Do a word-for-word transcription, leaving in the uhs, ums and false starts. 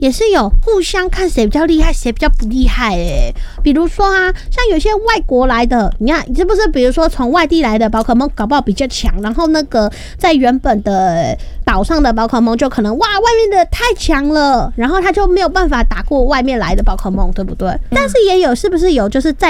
也是有互相看谁比较厉害，谁比较不厉害诶、欸。比如说啊，像有些外国来的，你看是不是？比如说从外地来的宝可梦，搞不好比较强，然后那个在原本的岛上的宝可梦就可能哇，外面的太强了，然后他就没有办法打过外面来的宝可梦，对不对？嗯、但是也有，是不是有就是在